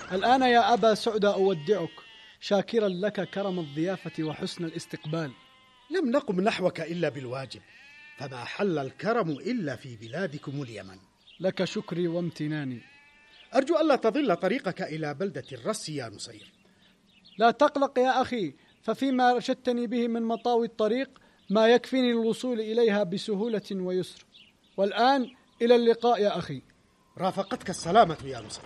الآن يا أبا سعدة أودعك، شاكرا لك كرم الضيافة وحسن الاستقبال. لم نقم نحوك إلا بالواجب، فما حل الكرم إلا في بلادكم اليمن. لك شكري وامتناني. أرجو ألا تضل طريقك إلى بلدة الرس يا نصير. لا تقلق يا أخي، ففيما رشدتني به من مطاوي الطريق ما يكفيني الوصول إليها بسهولة ويسر. والآن إلى اللقاء يا أخي. رافقتك السلامة يا نصير.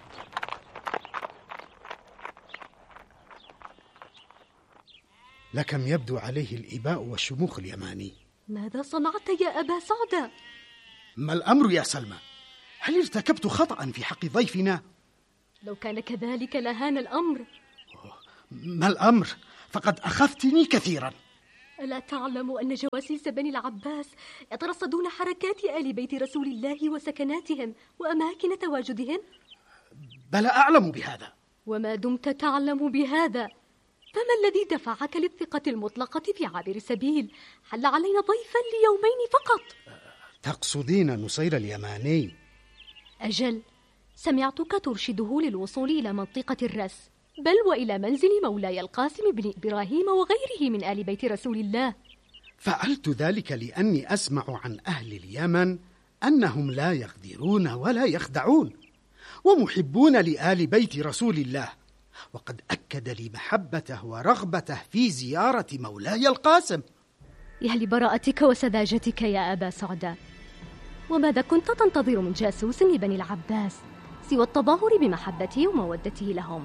لكم يبدو عليه الإباء والشموخ اليماني. ماذا صنعت يا أبا سعدة؟ ما الأمر يا سلمى؟ هل ارتكبت خطأ في حق ضيفنا؟ لو كان كذلك لهان الأمر. ما الأمر؟ فقد أخفتني كثيرا. ألا تعلم أن جواسيس بني العباس يترصدون حركات آل بيت رسول الله وسكناتهم وأماكن تواجدهم؟ بلى أعلم بهذا. وما دمت تعلم بهذا، فما الذي دفعك للثقة المطلقة في عابر سبيل حل علينا ضيفا ليومين فقط؟ تقصدين نصير اليماني؟ أجل، سمعتك ترشده للوصول إلى منطقة الرس، بل وإلى منزل مولاي القاسم بن إبراهيم وغيره من آل بيت رسول الله. فعلت ذلك لأني أسمع عن أهل اليمن أنهم لا يغدرون ولا يخدعون، ومحبون لآل بيت رسول الله، وقد أكد لي محبته ورغبته في زيارة مولاي القاسم. يا لبراءتك وسذاجتك يا أبا سعدة، وماذا كنت تنتظر من جاسوس لبني العباس سوى التظاهر بمحبته ومودته لهم؟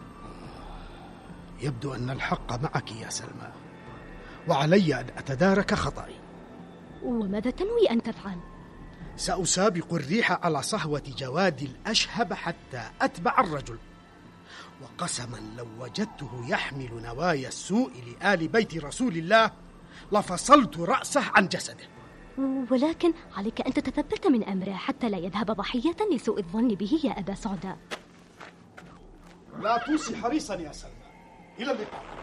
يبدو أن الحق معك يا سلمى، وعلي أن أتدارك خطأي. وماذا تنوي أن تفعل؟ سأسابق الريح على صهوة جواد الأشهب حتى أتبع الرجل، وقسما لو وجدته يحمل نوايا السوء لآل بيت رسول الله لفصلت رأسه عن جسده. ولكن عليك أن تتثبت من أمره حتى لا يذهب ضحية لسوء الظن به يا أبا سعدة. لا توصي حريصا يا سلمى. إلى اللقاء.